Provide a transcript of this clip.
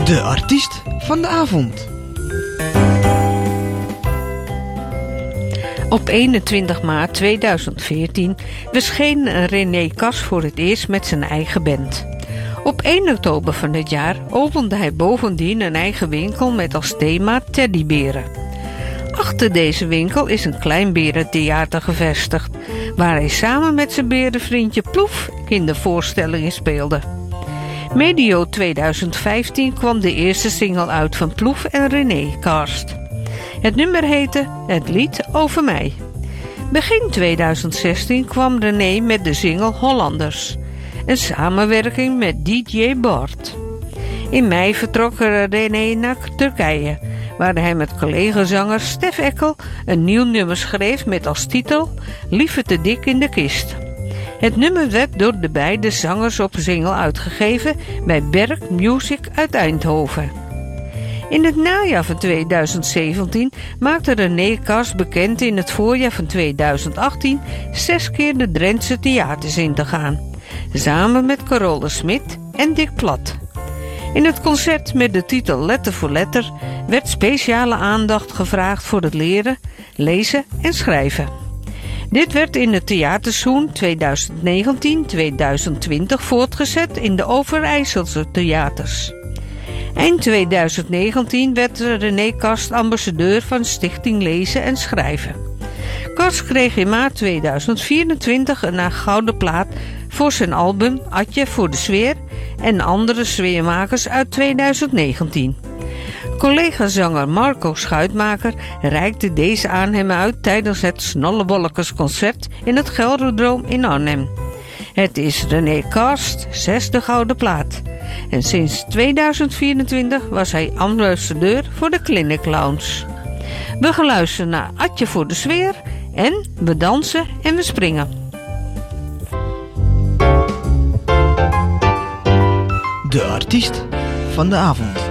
De artiest van de avond. Op 21 maart 2014 verscheen René Kast voor het eerst met zijn eigen band. Op 1 oktober van dit jaar opende hij bovendien een eigen winkel met als thema teddyberen. Achter deze winkel is een klein berentheater gevestigd, waar hij samen met zijn berenvriendje Ploef kindervoorstellingen speelde. Medio 2015 kwam de eerste single uit van Ploef en René Kast. Het nummer heette Het lied over mij. Begin 2016 kwam René met de single Hollanders, een samenwerking met DJ Bart. In mei vertrok René naar Turkije, waar hij met collega-zanger Stef Ekkel een nieuw nummer schreef met als titel Liever te dik in de kist. Het nummer werd door de beide zangers op single uitgegeven bij Berk Music uit Eindhoven. In het najaar van 2017 maakte René Kast bekend in het voorjaar van 2018 6 keer de Drentse theaters in te gaan, samen met Carole Smit en Dick Plat. In het concert met de titel Letter voor Letter werd speciale aandacht gevraagd voor het leren, lezen en schrijven. Dit werd in het theaterseizoen 2019-2020 voortgezet in de Overijsselse theaters. Eind 2019 werd René Kast ambassadeur van Stichting Lezen en Schrijven. Kast kreeg in maart 2024 een gouden plaat voor zijn album Atje voor de sfeer en andere sfeermakers uit 2019. Collega-zanger Marco Schuitmaker reikte deze aan hem uit tijdens het Snollebolletjesconcert in het Gelredroom in Arnhem. Het is René Kast 6e gouden plaat. En sinds 2024 was hij ambassadeur voor de Clinic Lounge. We gaan luisteren naar Atje voor de sfeer en we dansen en we springen. De artiest van de avond.